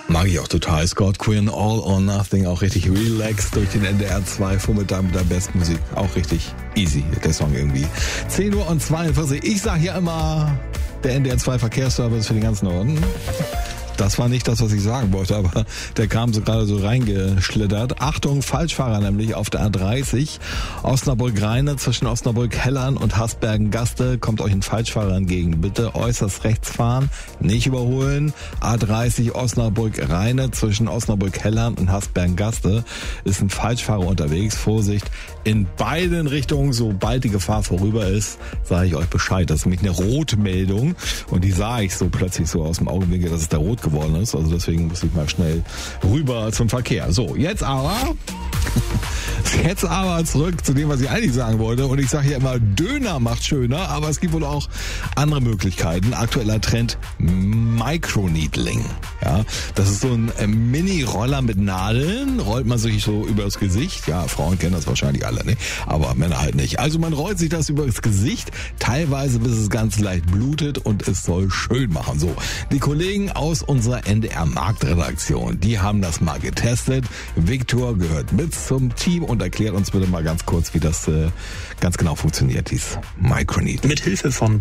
Mag ich auch total. Scott Quinn, All or Nothing, auch richtig relaxed durch den NDR 2 Vormittag mit der Bestmusik. Auch richtig easy, der Song irgendwie. 10:42 Uhr. Ich sag ja immer, der NDR 2 Verkehrsservice für den ganzen Norden. Das war nicht das, was ich sagen wollte, aber der kam so gerade so reingeschlittert. Achtung, Falschfahrer nämlich auf der A30. Osnabrück-Rheine zwischen Osnabrück-Hellern und Hasbergen-Gaste kommt euch ein Falschfahrer entgegen. Bitte äußerst rechts fahren, nicht überholen. A30 Osnabrück-Rheine zwischen Osnabrück-Hellern und Hasbergen-Gaste ist ein Falschfahrer unterwegs. Vorsicht, in beiden Richtungen, sobald die Gefahr vorüber ist, sage ich euch Bescheid. Das ist nämlich eine Rotmeldung und die sah ich so plötzlich so aus dem Augenwinkel, dass es da rot geworden ist. Also deswegen muss ich mal schnell rüber zum Verkehr. So, jetzt aber zurück zu dem, was ich eigentlich sagen wollte. Und ich sage ja immer, Döner macht schöner, aber es gibt wohl auch andere Möglichkeiten. Aktueller Trend, Microneedling. Ja, das ist so ein Mini-Roller mit Nadeln, rollt man sich so über das Gesicht. Ja, Frauen kennen das wahrscheinlich alle, ne? Aber Männer halt nicht. Also man rollt sich das über das Gesicht, teilweise bis es ganz leicht blutet und es soll schön machen. So, die Kollegen aus unserer NDR Marktredaktion, die haben das mal getestet. Viktor gehört mit zum Team und erklärt uns bitte mal ganz kurz, wie das ganz genau funktioniert, dieses Microneedling. Mit Hilfe von